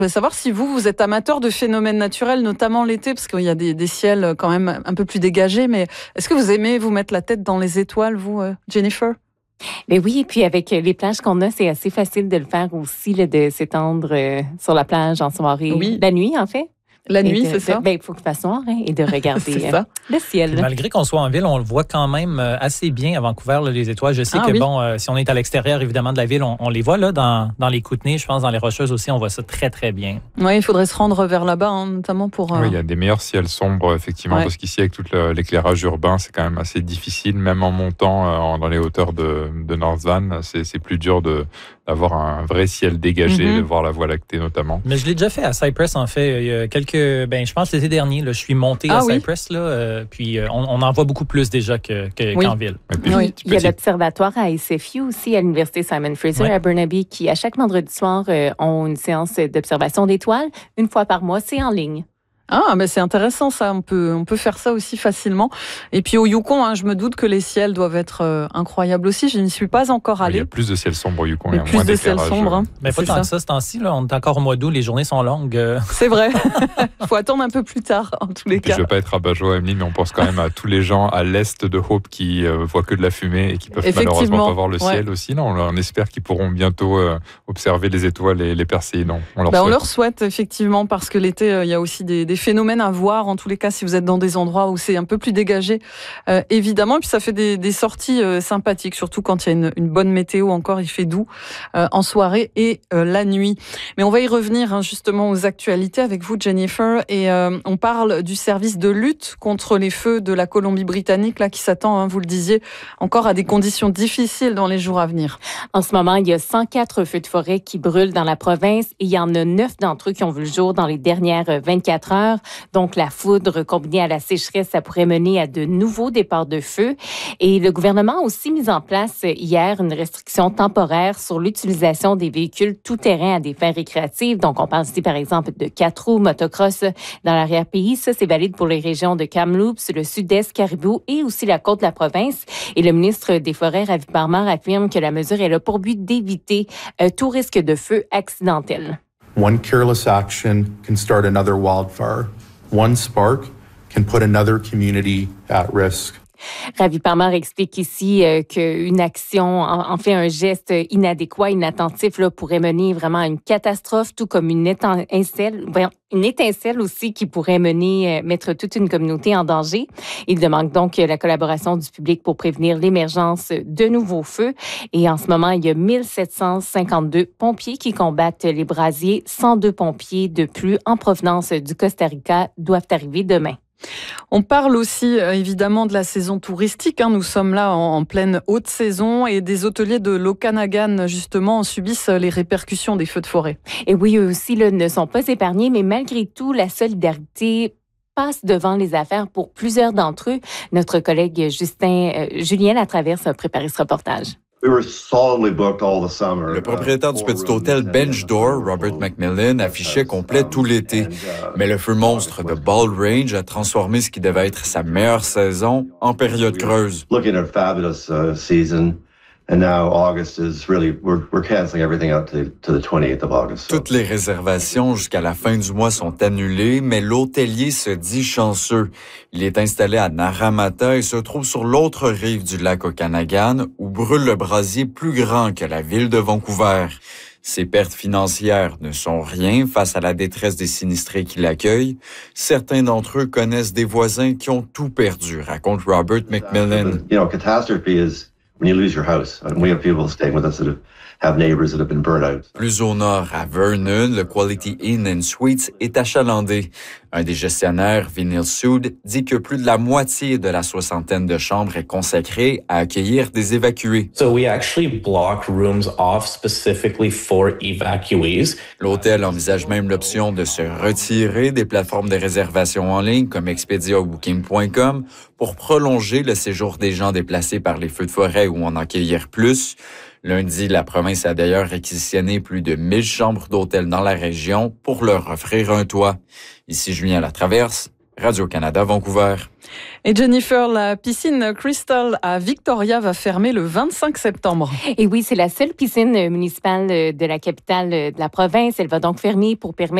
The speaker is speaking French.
Je voudrais savoir si vous êtes amateur de phénomènes naturels, notamment l'été, parce qu'il y a des ciels quand même un peu plus dégagés, mais est-ce que vous aimez vous mettre la tête dans les étoiles, vous, Jennifer? Mais oui, puis avec les plages qu'on a, c'est assez facile de le faire aussi, là, de s'étendre sur la plage en soirée. Oui. La nuit, en fait. La nuit, c'est ça? Il faut qu'il fasse noir et de regarder le ciel. Puis malgré qu'on soit en ville, on le voit quand même assez bien à Vancouver, là, les étoiles. Je sais que, si on est à l'extérieur, évidemment, de la ville, on les voit là dans les Kootenays, je pense, dans les Rocheuses aussi, on voit ça très, très bien. Oui, il faudrait se rendre vers là-bas, notamment pour... Oui, il y a des meilleurs ciels sombres, effectivement, parce qu'ici, avec tout l'éclairage urbain, c'est quand même assez difficile, même en montant dans les hauteurs de North Van, c'est plus dur d'avoir un vrai ciel dégagé, de voir la Voie lactée notamment. Mais je l'ai déjà fait à Cypress, en fait. Il y a je pense l'été dernier, là, je suis monté à Cypress, là, puis on en voit beaucoup plus déjà qu'en ville. Puis, il y a l'observatoire à SFU aussi, à l'Université Simon Fraser à Burnaby, qui, à chaque vendredi soir, ont une séance d'observation d'étoiles. Une fois par mois, c'est en ligne. Ah, mais c'est intéressant ça, on peut faire ça aussi facilement. Et puis au Yukon, je me doute que les ciels doivent être incroyables aussi. Je n'y suis pas encore allée. Il y a plus de ciel sombre au Yukon, il y a plus moins de ciel d'éclairage. sombre. Mais pas tant que ça, ce temps-ci, là, on est encore au mois d'août, les journées sont longues. C'est vrai. Il faut attendre un peu plus tard, en tous les cas. Je ne veux pas être rabat-joie, Emeline, mais on pense quand même à tous les gens à l'est de Hope qui voient que de la fumée et qui peuvent malheureusement pas voir le ciel aussi. Non, on espère qu'ils pourront bientôt observer les étoiles et les Perséidons. On leur souhaite, effectivement, parce que l'été, il y a aussi des phénomènes à voir. En tous les cas, si vous êtes dans des endroits où c'est un peu plus dégagé, évidemment. Et puis ça fait des sorties sympathiques, surtout quand il y a une bonne météo encore, il fait doux en soirée et la nuit. Mais on va y revenir justement aux actualités avec vous, Jennifer. Et on parle du service de lutte contre les feux de la Colombie-Britannique, là, qui s'attend, vous le disiez, encore à des conditions difficiles dans les jours à venir. En ce moment, il y a 104 feux de forêt qui brûlent dans la province et il y en a 9 d'entre eux qui ont vu le jour dans les dernières 24 heures. Donc, la foudre combinée à la sécheresse, ça pourrait mener à de nouveaux départs de feu. Et le gouvernement a aussi mis en place hier une restriction temporaire sur l'utilisation des véhicules tout-terrain à des fins récréatives. Donc, on parle ici, par exemple, de 4 roues, motocross dans l'arrière-pays. Ça, c'est valide pour les régions de Kamloops, le sud-est, Caribou et aussi la côte de la province. Et le ministre des Forêts, Ravi Parmar, affirme que la mesure est là pour but d'éviter tout risque de feu accidentel. One careless action can start another wildfire. One spark can put another community at risk. Ravi Parmar explique ici qu'une action, en fait un geste inadéquat, inattentif, là, pourrait mener vraiment à une catastrophe, tout comme une étincelle aussi qui pourrait mettre toute une communauté en danger. Il demande donc la collaboration du public pour prévenir l'émergence de nouveaux feux. Et en ce moment, il y a 1752 pompiers qui combattent les brasiers. 102 pompiers de plus en provenance du Costa Rica doivent arriver demain. On parle aussi évidemment de la saison touristique. Nous sommes là en pleine haute saison et des hôteliers de l'Okanagan justement subissent les répercussions des feux de forêt. Et oui, eux aussi ne sont pas épargnés, mais malgré tout, la solidarité passe devant les affaires pour plusieurs d'entre eux. Notre collègue Julien Latraverse a préparé ce reportage. Le propriétaire du petit hôtel Bench Door, Robert McMillan, affichait complet tout l'été. Mais le feu monstre de Bald Range a transformé ce qui devait être sa meilleure saison en période creuse. Toutes les réservations jusqu'à la fin du mois sont annulées, mais l'hôtelier se dit chanceux. Il est installé à Naramata et se trouve sur l'autre rive du lac Okanagan, où brûle le brasier plus grand que la ville de Vancouver. Ces pertes financières ne sont rien face à la détresse des sinistrés qui l'accueillent. Certains d'entre eux connaissent des voisins qui ont tout perdu, raconte Robert McMillan. Plus au nord, à Vernon, le Quality Inn and Suites est achalandé. Un des gestionnaires, Vinyl Sood, dit que plus de la moitié de la soixantaine de chambres est consacrée à accueillir des évacués. L'hôtel envisage même l'option de se retirer des plateformes de réservation en ligne comme Expedia ou Booking.com pour prolonger le séjour des gens déplacés par les feux de forêt ou en accueillir plus. Lundi, la province a d'ailleurs réquisitionné plus de 1000 chambres d'hôtel dans la région pour leur offrir un toit. Ici Julien Latraverse, Radio-Canada, Vancouver. Et Jennifer, la piscine Crystal à Victoria va fermer le 25 septembre. Et oui, c'est la seule piscine municipale de la capitale de la province. Elle va donc fermer pour permettre